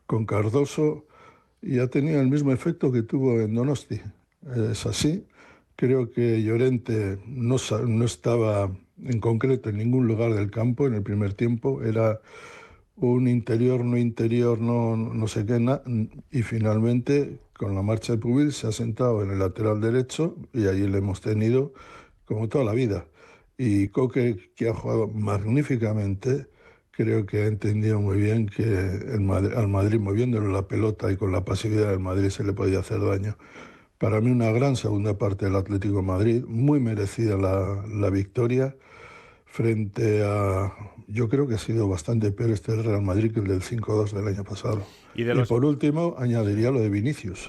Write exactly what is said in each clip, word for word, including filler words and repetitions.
con Cardoso y ha tenido el mismo efecto que tuvo en Donosti. Es así. Creo que Llorente no, no estaba en concreto en ningún lugar del campo en el primer tiempo. Era un interior, no interior, no, no sé qué, na, y finalmente con la marcha de Pubil se ha sentado en el lateral derecho y allí le hemos tenido como toda la vida. Y Coque, que ha jugado magníficamente, creo que ha entendido muy bien que el Madrid, al Madrid moviéndole la pelota y con la pasividad del Madrid se le podía hacer daño. Para mí una gran segunda parte del Atlético de Madrid, muy merecida la, la victoria frente a... Yo creo que ha sido bastante peor este Real Madrid que el del cinco dos del año pasado. Y, de y los... por último, añadiría lo de Vinicius.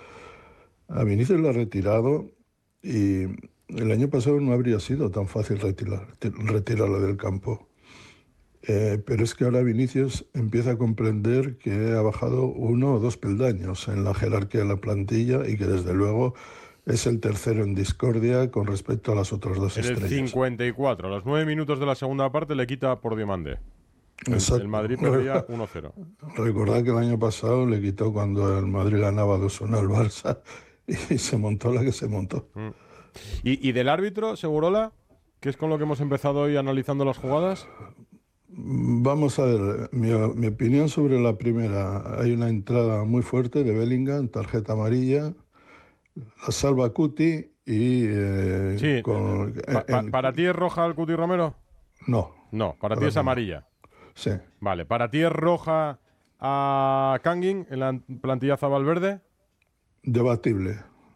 Mm. A Vinicius lo ha retirado y el año pasado no habría sido tan fácil retirar, retirarlo del campo. Eh, pero es que ahora Vinicius empieza a comprender que ha bajado uno o dos peldaños en la jerarquía de la plantilla y que desde luego es el tercero en discordia con respecto a las otras dos en estrellas. En el cincuenta y cuatro, a los nueve minutos de la segunda parte, le quita por Diamande. El, el Madrid perdía uno cero. Recordad que el año pasado le quitó cuando el Madrid ganaba dos uno al Barça y se montó la que se montó. Mm. ¿Y, ¿Y del árbitro, Segurola? ¿Qué es con lo que hemos empezado hoy analizando las jugadas? Vamos a ver, mi, mi opinión sobre la primera. Hay una entrada muy fuerte de Bellingham, tarjeta amarilla, la salva Cuti y... Eh, sí, con, pa, pa, en, ¿para ti es roja el Cuti Romero? No. No, para, para ti es amarilla. Sí. Vale, ¿para ti es roja a Kangin en la plantillaza Valverde? Debatible.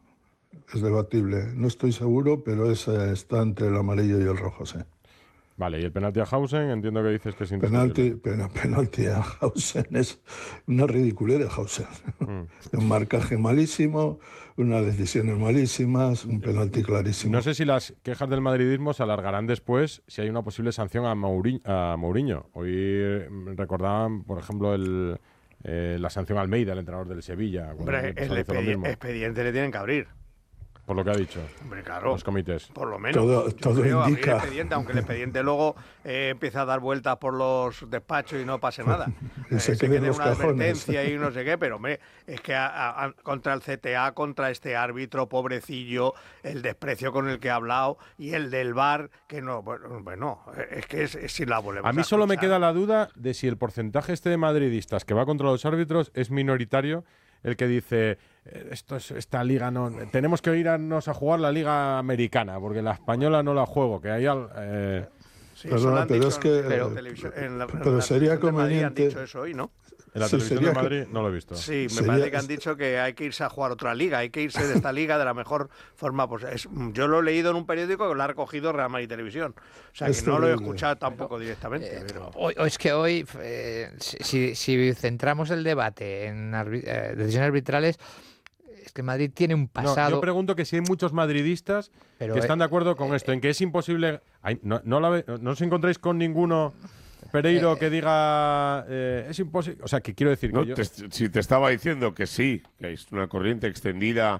Es debatible. No estoy seguro, pero es, está entre el amarillo y el rojo, sí. Vale, y el penalti a Hausen, entiendo que dices que es penalti, pen, penalti a Hausen es una ridiculez de Hausen. Mm. Un marcaje malísimo, unas decisiones malísimas, un penalti clarísimo. No sé si las quejas del madridismo se alargarán después si hay una posible sanción a, Mourinho. A Mourinho. Hoy recordaban, por ejemplo, el, eh, la sanción a Almeida, el entrenador del Sevilla. Hombre, el expedi expediente le tienen que abrir. Por lo que ha dicho. Hombre, claro. Los comités. Por lo menos. Todo, todo creo, indica. El expediente, aunque el expediente luego eh, empieza a dar vueltas por los despachos y no pase nada. eh, se se quede una cajones. advertencia y no sé qué, pero hombre, es que a, a, contra el C T A, contra este árbitro, pobrecillo, el desprecio con el que ha hablado y el del V A R, que no, bueno, bueno es que es, es si la volvemos a mí a solo escuchar. me queda la duda de si el porcentaje este de madridistas que va contra los árbitros es minoritario. El que dice, esto es, esta liga no... Tenemos que irnos a jugar la liga americana, porque la española no la juego, que hay... Al, eh... Sí, pero no, pero es que... Pero, en la, pero en sería conveniente... Han dicho eso hoy, ¿no? En la sí, televisión de Madrid que, no lo he visto. Sí, me sería, parece que han dicho que hay que irse a jugar otra liga, hay que irse de esta liga de la mejor forma. Pues es, yo lo he leído en un periódico que lo ha recogido Real Madrid Televisión. O sea, que no lo he escuchado tampoco pero, directamente. Eh, pero... hoy, es que hoy, eh, si, si centramos el debate en arbit eh, decisiones arbitrales, es que Madrid tiene un pasado... No, yo pregunto que si hay muchos madridistas pero, que están de acuerdo con eh, esto, en que es imposible... Hay, no, no, la, no os encontráis con ninguno... Pereiro eh, que diga eh, es imposible, o sea, que quiero decir no, que yo... te, si te estaba diciendo que sí, que es una corriente extendida,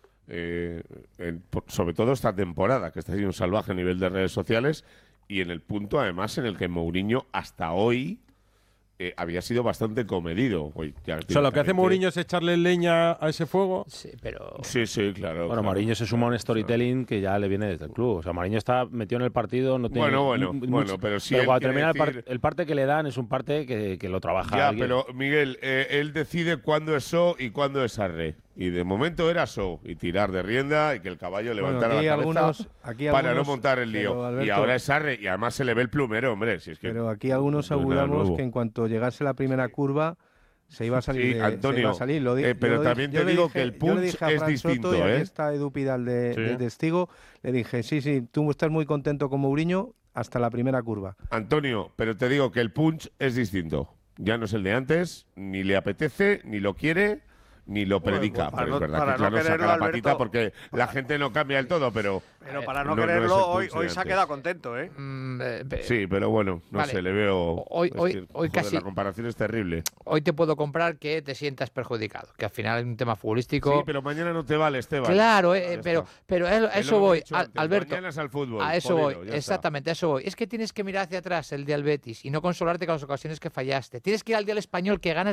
eh, en, por, sobre todo esta temporada, que está siendo un salvaje a nivel de redes sociales y en el punto, además, en el que Mourinho hasta hoy eh, había sido bastante comedido. Hoy, ya, o sea, lo que hace Mourinho es echarle leña a ese fuego. Sí, pero... Sí, sí, claro. Bueno, claro, Mourinho se suma a un storytelling claro. que ya le viene desde el club. O sea, Mourinho está metido en el partido, no tiene... Bueno, bueno, mucho, bueno, pero sí... Pero cuando termina decir... el, par el parte que le dan es un parte que, que lo trabaja Ya, alguien. pero Miguel, eh, él decide cuándo es so y cuándo es arre. Y de momento era so, y tirar de rienda y que el caballo levantara bueno, la cabeza algunos, aquí para algunos, no montar el lío. pero, Alberto, y ahora es arre, y además se le ve el plumero, hombre. Si es que pero aquí algunos no auguramos que en cuanto llegase la primera curva se iba a salir. Sí, de, Antonio, se iba a salir. Lo di, eh, pero lo también dije, te digo dije, que el punch es distinto, Soto, y ¿eh? aquí está Edu Pidal de, ¿Sí? de testigo. Le dije, sí, sí, tú estás muy contento con Mourinho hasta la primera curva. Antonio, pero te digo que el punch es distinto. Ya no es el de antes, ni le apetece, ni lo quiere, ni lo predica. Bueno, pues pero no, es verdad para que claro, no quererlo, saca la patita Alberto, porque la gente no cambia del todo, pero... Pero para no, no quererlo, no hoy, hoy se ha quedado contento, ¿eh? Mm, eh, sí, pero bueno, no vale. sé, le veo... Hoy, hoy, que, hoy joder, casi... La comparación es terrible. Hoy te puedo comprar que te sientas perjudicado, que al final es un tema futbolístico... Sí, pero mañana no te vale, Esteban. Claro, eh, pero, pero a eso voy, al, Alberto. Mañana es al fútbol. A eso Jodero, voy, ya exactamente, está. a eso voy. Es que tienes que mirar hacia atrás el día del Betis y no consolarte con las ocasiones que fallaste. Tienes que ir al día del Español que ganas